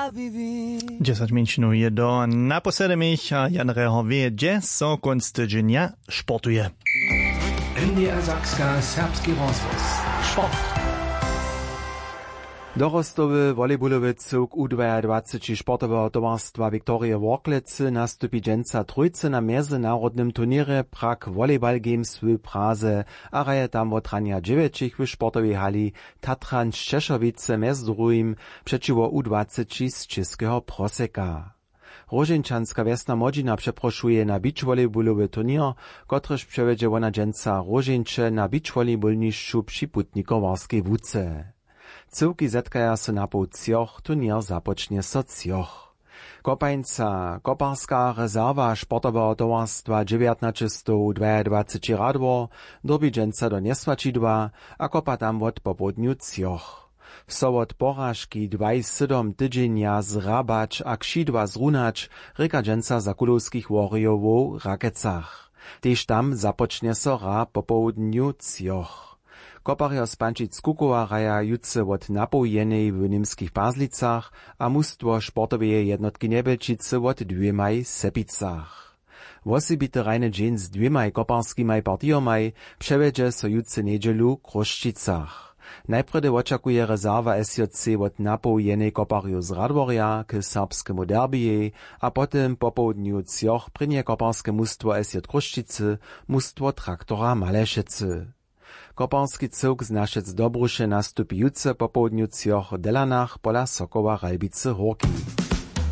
10 minut je do naposledy a Janreho wie, gdzie so konc tydzienia sportuje. NDR Sakska serbski rozvoz. Sport. Dorostowy volejbolowy cuk U22 sportowego towarstwa Viktorie Worklecy nastupi dżęca trójce na międzynarodnym turnierze Prague Volleyball Games w Praze, a raje tam otrania 9 w sportowej hali Tatran Szczeszowice między drugim przeciwko U20 z czeskiego Proseka. Rożeńczanska wiesna Modzina przeproszuje na beach volleybalowy turnier, kotryż przewiedzie ona dżęca Rożeńcze na beach volleyballniszczu przy Putnikowarskiej Wódce. Cyłki zetkaja se na pół cioch, turnier zapocznie so cioch. Kopańca, koparska rezerwa sportowego towarstwa 1922 radwo, dobi dżęca do niesłačidła, a kopa tam od popodniu cioch. So od porażki 27 tydzienia zrabać a kšidła zrunać, ryka dżęca za kulowskich warriorów Rakecach. Tež tam zapocznie so ra popołudniu cioch. Koparjo Spančic Kukowa raja jutce od napojenej w niemskich Pazlicach, a mustwo sportoweje jednotki Nebelčice od dwójmaj Sepicach. Wosibite rajne dżeń z dwójmaj koparskimaj partiomaj przewiedzie so jutce niedzielu Kruščicach. Najpredy oczekuje rezerwa SJC od napojenej koparju z Radworja k serbskemu derbije, a potem po południu cioch prynie koparske mustwo SJ Kruščice, mustwo traktora Malešecy. Koparski cyłk z Naszec Dobruše nastupi jutce po południu cioch Delanach pola Sokoła Ralbice Horki.